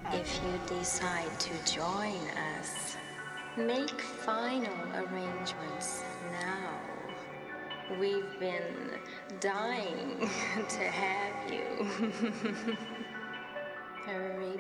If you decide to join us, make final arrangements now. We've been dying to have you. Hurry